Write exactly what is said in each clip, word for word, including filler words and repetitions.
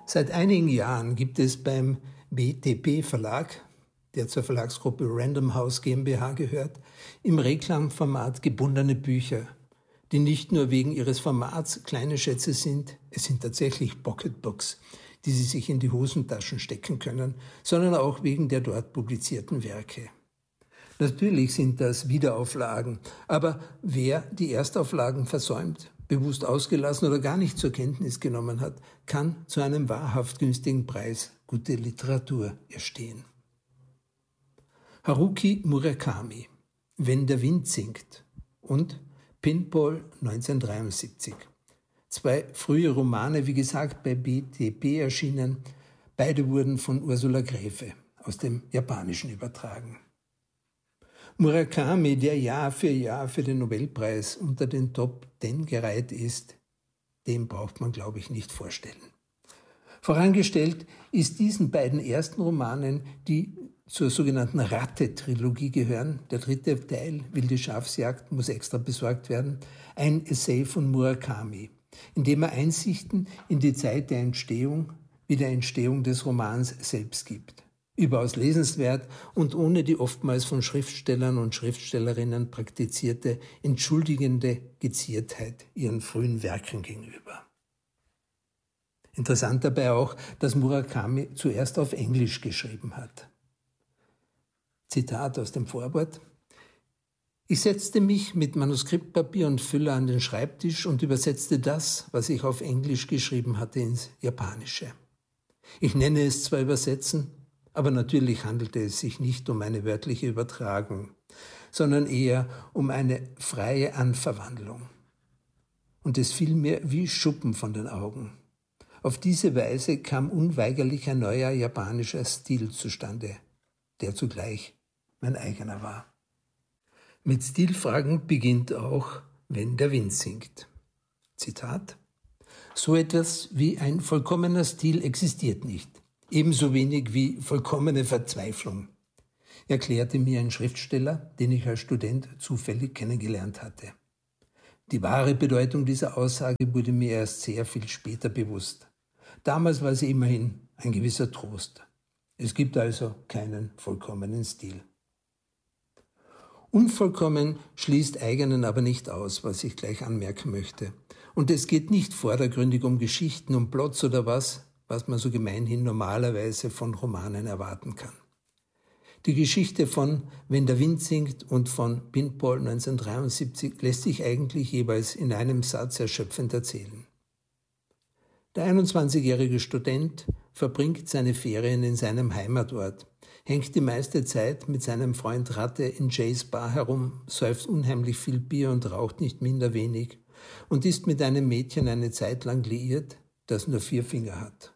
Seit einigen Jahren gibt es beim B T P Verlag, der zur Verlagsgruppe Random House GmbH gehört, im Reklamformat gebundene Bücher, die nicht nur wegen ihres Formats kleine Schätze sind, es sind tatsächlich Pocketbooks, die Sie sich in die Hosentaschen stecken können, sondern auch wegen der dort publizierten Werke. Natürlich sind das Wiederauflagen, aber wer die Erstauflagen versäumt, bewusst ausgelassen oder gar nicht zur Kenntnis genommen hat, kann zu einem wahrhaft günstigen Preis gute Literatur erstehen. Haruki Murakami, Wenn der Wind singt und Pinball neunzehnhundertdreiundsiebzig. Zwei frühe Romane, wie gesagt, bei B T P erschienen. Beide wurden von Ursula Gräfe aus dem Japanischen übertragen. Murakami, der Jahr für Jahr für den Nobelpreis unter den Top Ten gereiht ist, dem braucht man, glaube ich, nicht vorstellen. Vorangestellt ist diesen beiden ersten Romanen, die zur sogenannten Ratte-Trilogie gehören, der dritte Teil, Wilde Schafsjagd, muss extra besorgt werden, ein Essay von Murakami, in dem er Einsichten in die Zeit der Entstehung wie der Entstehung des Romans selbst gibt. Überaus lesenswert und ohne die oftmals von Schriftstellern und Schriftstellerinnen praktizierte entschuldigende Geziertheit ihren frühen Werken gegenüber. Interessant dabei auch, dass Murakami zuerst auf Englisch geschrieben hat. Zitat aus dem Vorwort: Ich setzte mich mit Manuskriptpapier und Füller an den Schreibtisch und übersetzte das, was ich auf Englisch geschrieben hatte, ins Japanische. Ich nenne es zwar Übersetzen, aber natürlich handelte es sich nicht um eine wörtliche Übertragung, sondern eher um eine freie Anverwandlung. Und es fiel mir wie Schuppen von den Augen. Auf diese Weise kam unweigerlich ein neuer japanischer Stil zustande, der zugleich mein eigener war. Mit Stilfragen beginnt auch Wenn der Wind singt. Zitat: So etwas wie ein vollkommener Stil existiert nicht. Ebenso wenig wie vollkommene Verzweiflung, erklärte mir ein Schriftsteller, den ich als Student zufällig kennengelernt hatte. Die wahre Bedeutung dieser Aussage wurde mir erst sehr viel später bewusst. Damals war sie immerhin ein gewisser Trost. Es gibt also keinen vollkommenen Stil. Unvollkommen schließt eigenen aber nicht aus, was ich gleich anmerken möchte. Und es geht nicht vordergründig um Geschichten, um Plots oder was, was man so gemeinhin normalerweise von Romanen erwarten kann. Die Geschichte von Wenn der Wind singt und von Pinball neunzehnhundertdreiundsiebzig lässt sich eigentlich jeweils in einem Satz erschöpfend erzählen. Der einundzwanzigjährige Student verbringt seine Ferien in seinem Heimatort, hängt die meiste Zeit mit seinem Freund Ratte in Jays Bar herum, säuft unheimlich viel Bier und raucht nicht minder wenig und ist mit einem Mädchen eine Zeit lang liiert, das nur vier Finger hat.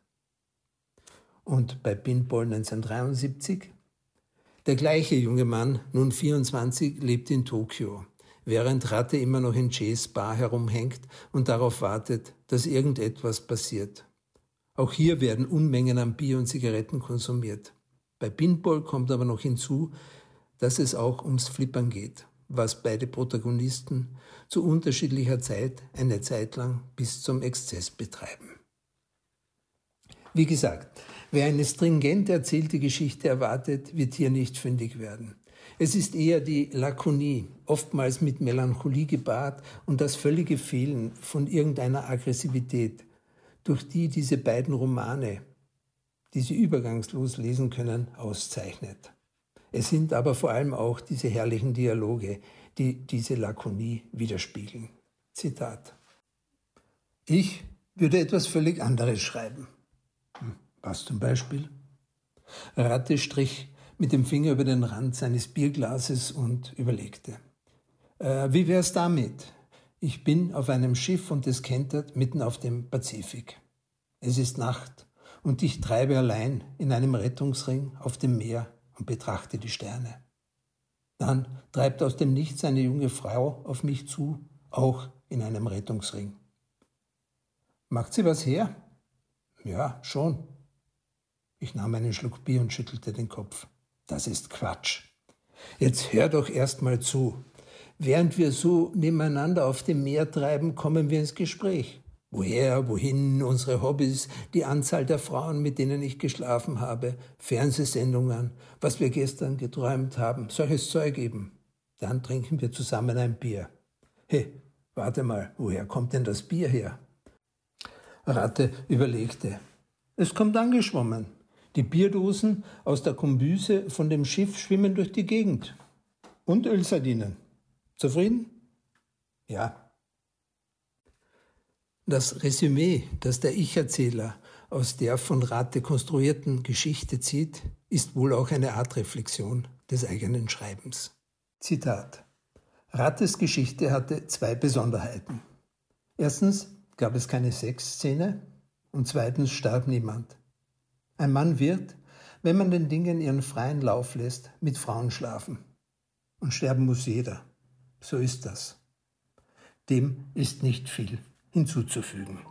Und bei Pinball neunzehnhundertdreiundsiebzig? Der gleiche junge Mann, nun vierundzwanzig, lebt in Tokio, während Ratte immer noch in Jays Bar herumhängt und darauf wartet, dass irgendetwas passiert. Auch hier werden Unmengen an Bier und Zigaretten konsumiert. Bei Pinball kommt aber noch hinzu, dass es auch ums Flippern geht, was beide Protagonisten zu unterschiedlicher Zeit eine Zeit lang bis zum Exzess betreiben. Wie gesagt, wer eine stringent erzählte Geschichte erwartet, wird hier nicht fündig werden. Es ist eher die Lakonie, oftmals mit Melancholie gepaart und das völlige Fehlen von irgendeiner Aggressivität, durch die diese beiden Romane, die Sie übergangslos lesen können, auszeichnet. Es sind aber vor allem auch diese herrlichen Dialoge, die diese Lakonie widerspiegeln. Zitat: Ich würde etwas völlig anderes schreiben. Was zum Beispiel? Ratte strich mit dem Finger über den Rand seines Bierglases und überlegte. Äh, wie wär's damit? Ich bin auf einem Schiff und es kentert mitten auf dem Pazifik. Es ist Nacht und ich treibe allein in einem Rettungsring auf dem Meer und betrachte die Sterne. Dann treibt aus dem Nichts eine junge Frau auf mich zu, auch in einem Rettungsring. Macht sie was her? Ja, schon. Ich nahm einen Schluck Bier und schüttelte den Kopf. Das ist Quatsch. Jetzt hör doch erst mal zu. Während wir so nebeneinander auf dem Meer treiben, kommen wir ins Gespräch. Woher, wohin, unsere Hobbys, die Anzahl der Frauen, mit denen ich geschlafen habe, Fernsehsendungen, was wir gestern geträumt haben, solches Zeug eben. Dann trinken wir zusammen ein Bier. Hey, warte mal, woher kommt denn das Bier her? Ratte überlegte. Es kommt angeschwommen. Die Bierdosen aus der Kombüse von dem Schiff schwimmen durch die Gegend. Und Ölsardinen. Zufrieden? Ja. Das Resümee, das der Ich-Erzähler aus der von Ratte konstruierten Geschichte zieht, ist wohl auch eine Art Reflexion des eigenen Schreibens. Zitat: Rattes Geschichte hatte zwei Besonderheiten. Erstens gab es keine Sexszene und zweitens starb niemand. Ein Mann wird, wenn man den Dingen ihren freien Lauf lässt, mit Frauen schlafen. Und sterben muss jeder. So ist das. Dem ist nicht viel hinzuzufügen.